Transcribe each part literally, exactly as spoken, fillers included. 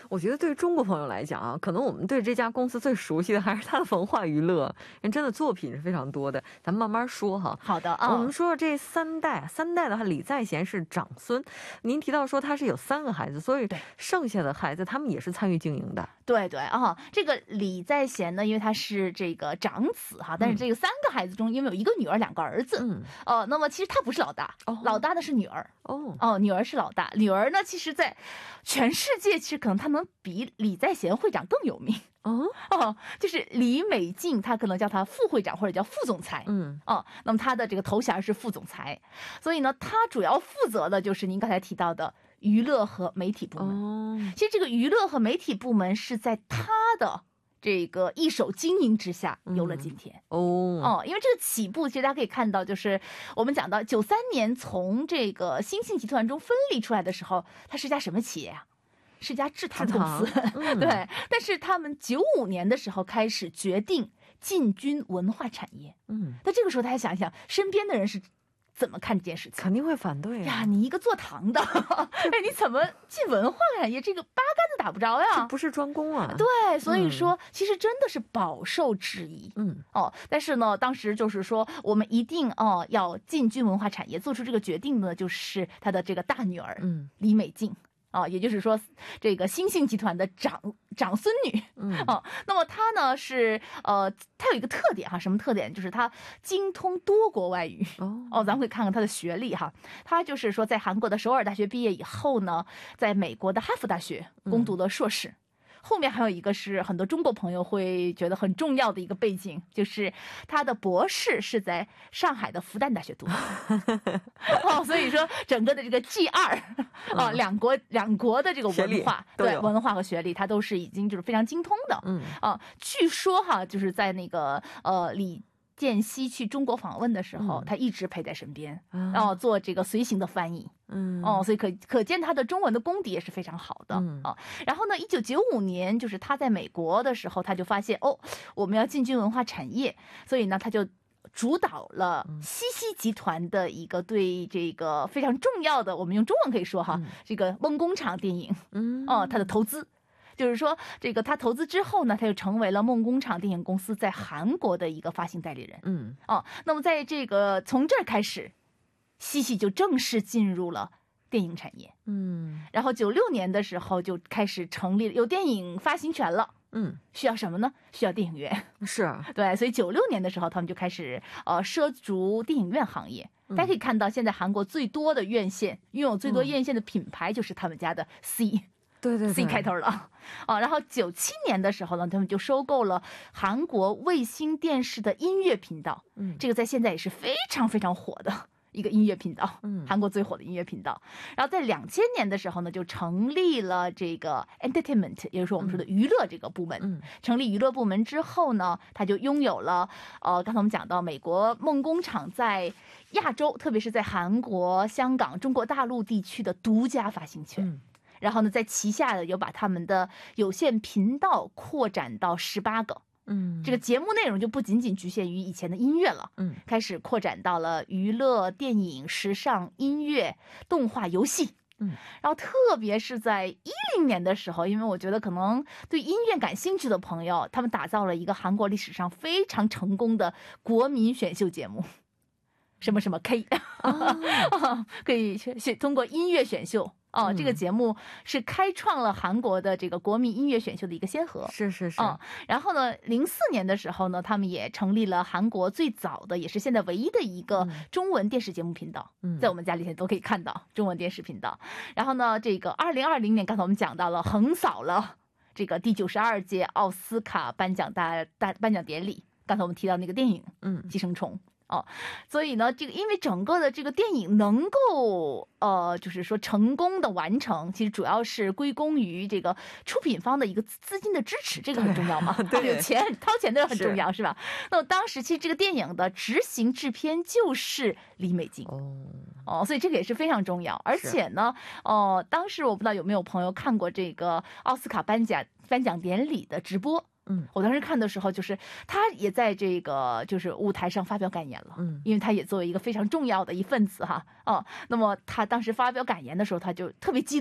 我觉得对于中国朋友来讲啊，可能我们对这家公司最熟悉的还是它的文化娱乐，人真的作品是非常多的。咱们慢慢说哈。 好的啊， 我们说说这三代，三代的话，李在贤是长孙。您提到说他是有三个孩子，所以剩下的孩子他们也是参与经营的。 对对啊，这个李在贤呢，因为他是这个长子哈，但是这个三个孩子中，因为有一个女儿，两个儿子，嗯，哦，那么其实他不是老大，哦、老大的是女儿，哦哦，女儿是老大，女儿呢，其实在全世界其实可能他能比李在贤会长更有名。哦哦，就是李美静，他可能叫他副会长或者叫副总裁，嗯哦，那么他的这个头衔是副总裁，所以呢，他主要负责的就是您刚才提到的娱乐和媒体部门。哦，其实这个娱乐和媒体部门是在他的这个一手经营之下有了今天。嗯、哦哦，因为这个起步，其实大家可以看到，就是我们讲到九三年从这个新兴集团中分离出来的时候，它是家什么企业啊？是家制糖公司，嗯、对。但是他们九五年的时候开始决定进军文化产业。嗯，那这个时候大家想一想，身边的人是怎么看这件事情？ 肯定会反对、啊、 呀！你一个做糖的，哎，你怎么进文化产业？这个八竿子打不着呀！ 这不是专攻啊。 对，所以说、嗯、其实真的是饱受质疑。嗯，哦，但是呢，当时就是说，我们一定哦要进军文化产业，做出这个决定呢，就是他的这个大女儿，嗯，李美静。啊，也就是说，这个新兴集团的长长孙女，嗯，哦，那么她呢是呃，她有一个特点哈，什么特点？就是她精通多国外语。哦，哦，咱们可以看看她的学历哈，她就是说，在韩国的首尔大学毕业以后呢，在美国的哈佛大学攻读了硕士。嗯，后面还有一个是很多中国朋友会觉得很重要的一个背景，就是他的博士是在上海的复旦大学读的。哦，所以说整个的这个 G 二啊，两国两国的这个文化，对文化和学历，他都是已经就是非常精通的。嗯啊，据说哈，就是在那个呃李建熙去中国访问的时候，嗯、他一直陪在身边，然后、哦、做这个随行的翻译。嗯，哦，所以可可见他的中文的功底也是非常好的。嗯啊，然后呢，一九九五年，就是他在美国的时候，他就发现哦，我们要进军文化产业，所以呢，他就主导了西溪集团的一个对这个非常重要的，我们用中文可以说哈，嗯、这个梦工厂电影，嗯，哦，他的投资。就是说，这个他投资之后呢，他就成为了梦工厂电影公司在韩国的一个发行代理人。嗯，哦，那么在这个从这儿开始，西溪就正式进入了电影产业。嗯，然后九六年的时候就开始成立，有电影发行权了。嗯，需要什么呢？需要电影院。 是， 对，所以九六年的时候，他们就开始呃涉足电影院行业。大家可以看到，现在韩国最多的院线，拥有最多院线的品牌就是他们家的 C。 对对对 ，C 开头了啊。然后九七年的时候呢，他们就收购了韩国卫星电视的音乐频道，嗯，这个在现在也是非常非常火的一个音乐频道，嗯，韩国最火的音乐频道。然后在两千年的时候呢，就成立了这个 entertainment， 也就是我们说的娱乐这个部门。嗯，成立娱乐部门之后呢，他就拥有了呃，刚才我们讲到美国梦工厂在亚洲，特别是在韩国、香港、中国大陆地区的独家发行权。嗯，然后呢，在旗下的有把他们的有线频道扩展到十八个，嗯，这个节目内容就不仅仅局限于以前的音乐了，嗯，开始扩展到了娱乐、电影、时尚、音乐、动画、游戏，嗯，然后特别是在一零年的时候，因为我觉得可能对音乐感兴趣的朋友，他们打造了一个韩国历史上非常成功的国民选秀节目。什么什么 K， 哦、可以通过音乐选秀哦、嗯，这个节目是开创了韩国的这个国民音乐选秀的一个先河。 是是是。 哦，然后呢，零四年的时候呢，他们也成立了韩国最早的，也是现在唯一的一个中文电视节目频道。嗯，在我们家里现在都可以看到中文电视频道。然后呢，这个二零二零年，刚才我们讲到了，横扫了这个第九十二届奥斯卡颁奖大大颁奖典礼。刚才我们提到那个电影，嗯，《寄生虫》。哦，所以呢，这个因为整个的这个电影能够呃，就是说成功的完成，其实主要是归功于这个出品方的一个资金的支持，这个很重要嘛。对，有钱掏钱的很重要， 是, 是吧？那么当时其实这个电影的执行制片就是李美静。哦哦，所以这个也是非常重要。而且呢，哦、呃，当时我不知道有没有朋友看过这个奥斯卡颁奖颁奖典礼的直播。嗯，我当时看的时候，就是他也在这个就是舞台上发表感言了，嗯，因为他也作为一个非常重要的一份子哈，哦，那么他当时发表感言的时候，他就特别激动，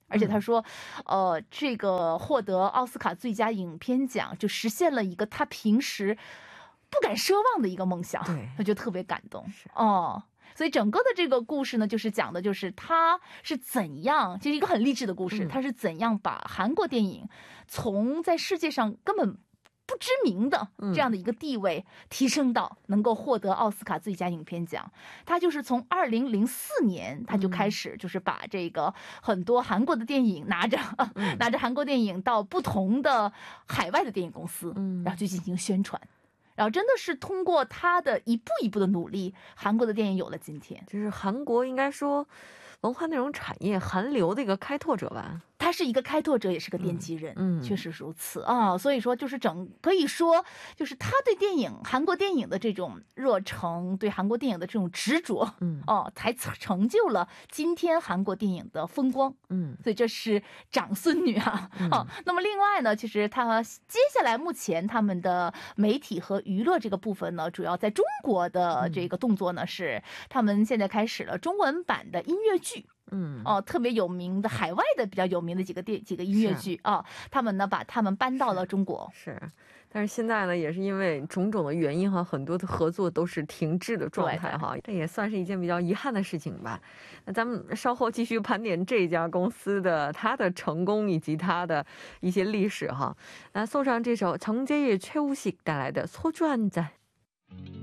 而且他说，呃，这个获得奥斯卡最佳影片奖，就实现了一个他平时不敢奢望的一个梦想，他就特别感动哦。所以整个的这个故事呢，就是讲的就是他是怎样，其实一个很励志的故事，他是怎样把韩国电影从在世界上根本不知名的这样的一个地位提升到能够获得奥斯卡最佳影片奖。他就是从二零零四年他就开始就是把这个很多韩国的电影拿着、嗯、拿着韩国电影到不同的海外的电影公司，然后就进行宣传。然后真的是通过他的一步一步的努力，韩国的电影有了今天。 就是韩国应该说文化内容产业韩流的一个开拓者吧。 他是一个开拓者，也是个奠基人，嗯，确实如此啊。所以说，就是整可以说，就是他对电影、韩国电影的这种热诚，对韩国电影的这种执着，嗯，哦，才成就了今天韩国电影的风光，嗯。所以这是长孙女啊，嗯、哦。那么另外呢，其实他接下来目前他们的媒体和娱乐这个部分呢，主要在中国的这个动作呢，是他们现在开始了中文版的音乐剧。嗯哦，特别有名的海外的比较有名的几个电几个音乐剧啊，他们呢把他们搬到了中国。 是，是但是现在呢，也是因为种种的原因哈，很多的合作都是停滞的状态哈，这也算是一件比较遗憾的事情吧。那咱们稍后继续盘点这家公司的它的成功以及它的一些历史哈。那送上这首정재일최우식带来的소주한잔。